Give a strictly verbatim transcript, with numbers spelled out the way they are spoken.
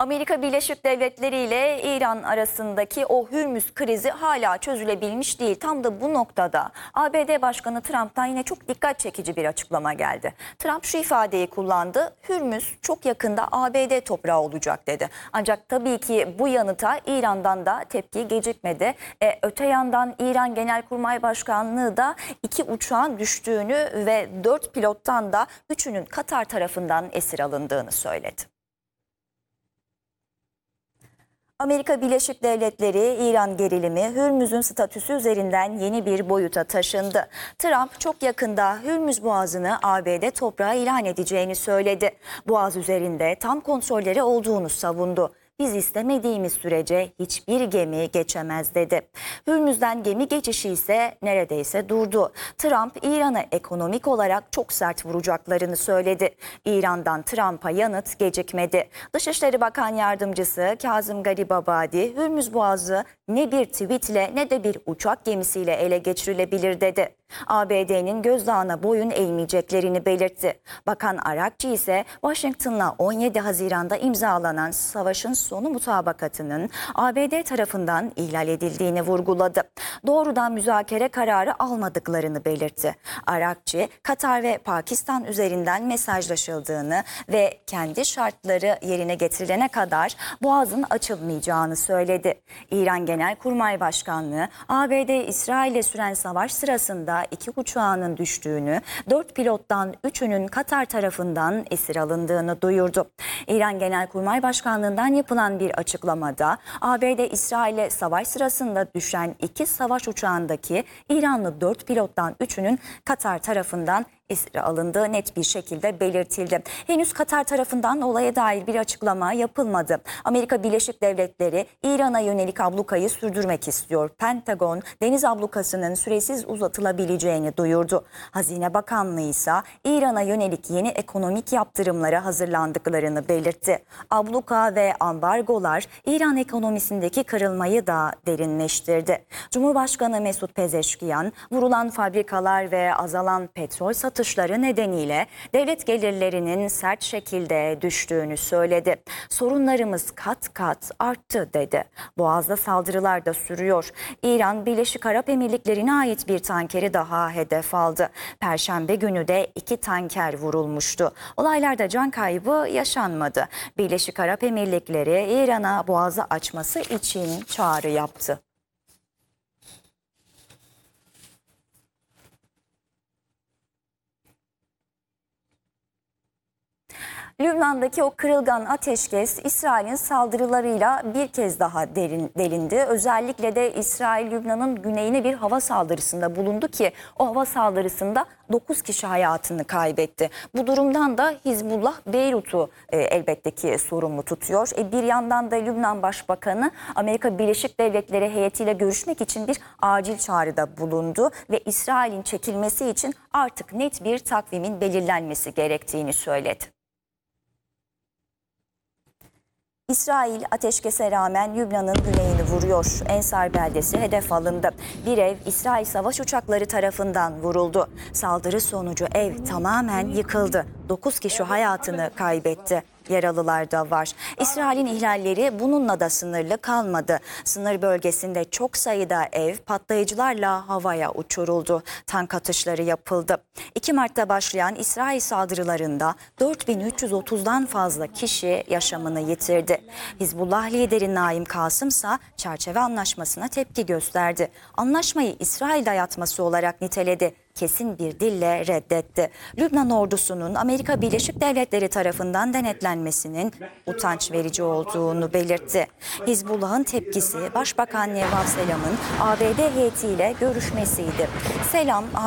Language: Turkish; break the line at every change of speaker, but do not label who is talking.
Amerika Birleşik Devletleri ile İran arasındaki o Hürmüz krizi hala çözülebilmiş değil. Tam da bu noktada A B D Başkanı Trump'tan yine çok dikkat çekici bir açıklama geldi. Trump şu ifadeyi kullandı: Hürmüz çok yakında A B D toprağı olacak dedi. Ancak tabii ki bu yanıta İran'dan da tepki gecikmedi. E, öte yandan İran Genelkurmay Başkanlığı da iki uçağın düştüğünü ve dört pilottan da üçünün Katar tarafından esir alındığını söyledi. Amerika Birleşik Devletleri İran gerilimi Hürmüz'ün statüsü üzerinden yeni bir boyuta taşındı. Trump çok yakında Hürmüz Boğazı'nı A B D toprağı ilan edeceğini söyledi. Boğaz üzerinde tam kontrolleri olduğunu savundu. Biz istemediğimiz sürece hiçbir gemi geçemez dedi. Hürmüz'den gemi geçişi ise neredeyse durdu. Trump İran'a ekonomik olarak çok sert vuracaklarını söyledi. İran'dan Trump'a yanıt gecikmedi. Dışişleri Bakan Yardımcısı Kazım Garibabadi, Hürmüz Boğazı ne bir tweetle ne de bir uçak gemisiyle ele geçirilebilir dedi. A B D'nin gözdağına boyun eğmeyeceklerini belirtti. Bakan Arakçı ise Washington'la on yedi Haziran'da imzalanan savaşın sonu mutabakatının A B D tarafından ihlal edildiğini vurguladı. Doğrudan müzakere kararı almadıklarını belirtti. Arakçı, Katar ve Pakistan üzerinden mesajlaşıldığını ve kendi şartları yerine getirilene kadar Boğaz'ın açılmayacağını söyledi. İran Genelkurmay Başkanlığı, A B D İsrail'le süren savaş sırasında iki uçağının düştüğünü, dört pilottan üçünün Katar tarafından esir alındığını duyurdu. İran Genelkurmay Başkanlığı'ndan yapılan bir açıklamada A B D İsrail'e savaş sırasında düşen iki savaş uçağındaki İranlı dört pilottan üçünün Katar tarafından esir alındığı net bir şekilde belirtildi. Henüz Katar tarafından olaya dair bir açıklama yapılmadı. Amerika Birleşik Devletleri İran'a yönelik ablukayı sürdürmek istiyor. Pentagon, deniz ablukasının süresiz uzatılabileceğini duyurdu. Hazine Bakanlığı ise İran'a yönelik yeni ekonomik yaptırımlara hazırlandıklarını belirtti. Abluka ve ambargolar İran ekonomisindeki kırılmayı da derinleştirdi. Cumhurbaşkanı Mesut Pezeşkiyan, vurulan fabrikalar ve azalan petrol satışları nedeniyle devlet gelirlerinin sert şekilde düştüğünü söyledi. Sorunlarımız kat kat arttı dedi. Boğaz'da saldırılar da sürüyor. İran, Birleşik Arap Emirlikleri'ne ait bir tankeri daha hedef aldı. Perşembe günü de iki tanker vurulmuştu. Olaylarda can kaybı yaşanmadı. Birleşik Arap Emirlikleri İran'a Boğaz'ı açması için çağrı yaptı. Lübnan'daki o kırılgan ateşkes İsrail'in saldırılarıyla bir kez daha derin, delindi. Özellikle de İsrail Lübnan'ın güneyine bir hava saldırısında bulundu ki o hava saldırısında dokuz kişi hayatını kaybetti. Bu durumdan da Hizbullah Beyrut'u e, elbette ki sorumlu tutuyor. E, bir yandan da Lübnan Başbakanı Amerika Birleşik Devletleri heyetiyle görüşmek için bir acil çağrıda bulundu ve İsrail'in çekilmesi için artık net bir takvimin belirlenmesi gerektiğini söyledi. İsrail ateşkese rağmen Lübnan'ın güneyini vuruyor. Ensar beldesi hedef alındı. Bir ev İsrail savaş uçakları tarafından vuruldu. Saldırı sonucu ev tamamen yıkıldı. dokuz kişi hayatını kaybetti. Yaralılar da var. İsrail'in ihlalleri bununla da sınırlı kalmadı. Sınır bölgesinde çok sayıda ev patlayıcılarla havaya uçuruldu. Tank atışları yapıldı. iki Mart'ta başlayan İsrail saldırılarında dört bin üç yüz otuzdan fazla kişi yaşamını yitirdi. Hizbullah lideri Naim Kasım ise çerçeve anlaşmasına tepki gösterdi. Anlaşmayı İsrail dayatması olarak niteledi. Kesin bir dille reddetti. Lübnan ordusunun Amerika Birleşik Devletleri tarafından denetlenmesinin utanç verici olduğunu belirtti. Hizbullah'ın tepkisi Başbakan Nevav Selam'ın A B D heyetiyle görüşmesiydi. Selam